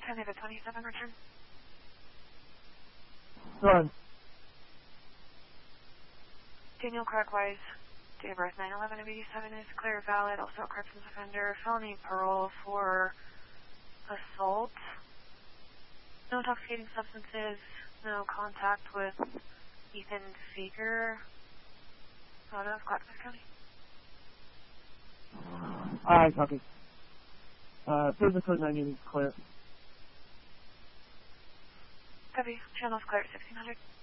Can I have a 27 return? Run. Daniel Craigwise, date of birth 9/11 of 87 is clear, valid. Also a corrections offender, felony parole for assault. No intoxicating substances, no contact with Ethan Fager out of Clackamas County. Alright, copy. Physical 90 clear. Copy. Channel's clear at 1600.